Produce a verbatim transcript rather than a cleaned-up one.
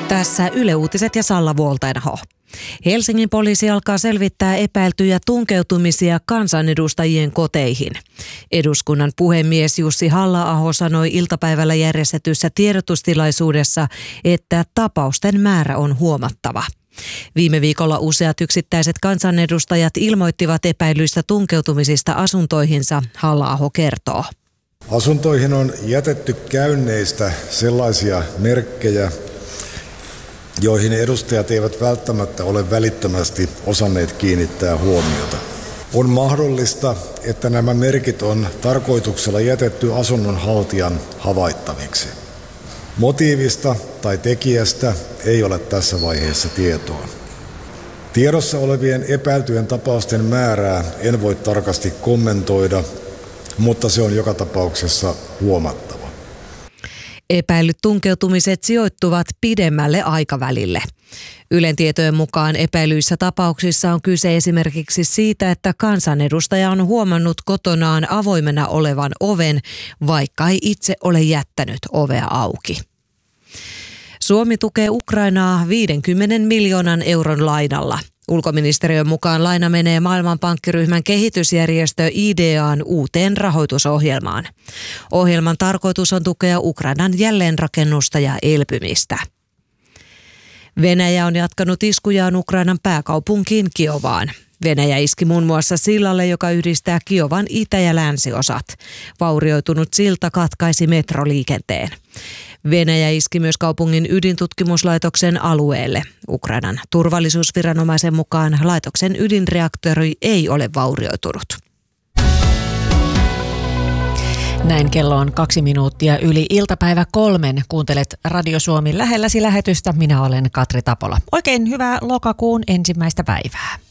Tässä Yle Uutiset ja Salla Vuoltenho. Helsingin poliisi alkaa selvittää epäiltyjä tunkeutumisia kansanedustajien koteihin. Eduskunnan puhemies Jussi Halla-aho sanoi iltapäivällä järjestetyssä tiedotustilaisuudessa, että tapausten määrä on huomattava. Viime viikolla useat yksittäiset kansanedustajat ilmoittivat epäilyistä tunkeutumisista asuntoihinsa, Halla-aho kertoo. Asuntoihin on jätetty käynneistä sellaisia merkkejä, joihin edustajat eivät välttämättä ole välittömästi osanneet kiinnittää huomiota. On mahdollista, että nämä merkit on tarkoituksella jätetty asunnon haltijan havaittaviksi. Motiivista tai tekijästä ei ole tässä vaiheessa tietoa. Tiedossa olevien epäiltyjen tapausten määrää en voi tarkasti kommentoida, mutta se on joka tapauksessa huomattava. Epäillyt tunkeutumiset sijoittuvat pidemmälle aikavälille. Ylen tietojen mukaan epäilyissä tapauksissa on kyse esimerkiksi siitä, että kansanedustaja on huomannut kotonaan avoimena olevan oven, vaikka ei itse ole jättänyt ovea auki. Suomi tukee Ukrainaa viidenkymmenen miljoonan euron lainalla. Ulkoministeriön mukaan laina menee Maailmanpankkiryhmän kehitysjärjestö I D A:n uuteen rahoitusohjelmaan. Ohjelman tarkoitus on tukea Ukrainan jälleenrakennusta ja elpymistä. Venäjä on jatkanut iskujaan Ukrainan pääkaupunkiin Kiovaan. Venäjä iski muun muassa sillalle, joka yhdistää Kiovan itä- ja länsiosat. Vaurioitunut silta katkaisi metroliikenteen. Venäjä iski myös kaupungin ydintutkimuslaitoksen alueelle. Ukrainan turvallisuusviranomaisen mukaan laitoksen ydinreaktori ei ole vaurioitunut. Näin kello on kaksi minuuttia yli iltapäivä kolmen. Kuuntelet Radio Suomi lähelläsi lähetystä. Minä olen Katri Tapola. Oikein hyvää lokakuun ensimmäistä päivää.